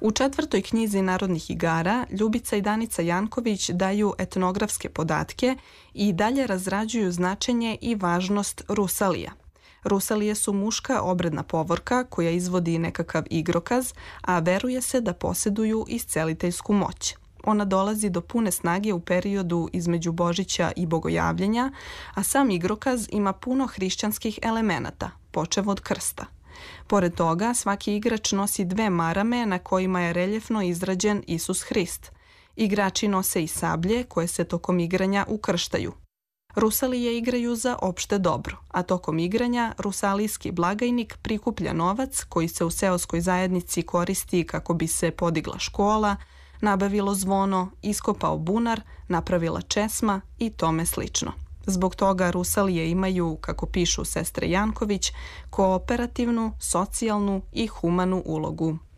U 4. knjizi narodnih igara Ljubica i Danica Janković daju etnografske podatke i dalje razrađuju značenje i važnost rusalija. Rusalije su muška obredna povorka koja izvodi nekakav igrokaz, a veruje se da posjeduju isceliteljsku moć. Ona dolazi do pune snage u periodu između Božića i Bogojavljenja, a sam igrokaz ima puno hrišćanskih elemenata, počev od krsta. Pored toga, svaki igrač nosi 2 marame na kojima je reljefno izrađen Isus Hrist. Igrači nose i sablje koje se tokom igranja ukrštaju. Rusalije igraju za opšte dobro, a tokom igranja rusalijski blagajnik prikuplja novac koji se u seoskoj zajednici koristi kako bi se podigla škola, nabavilo zvono, iskopao bunar, napravila česma i tome slično. Zbog toga rusalije imaju, kako pišu sestre Janković, kooperativnu, socijalnu i humanu ulogu.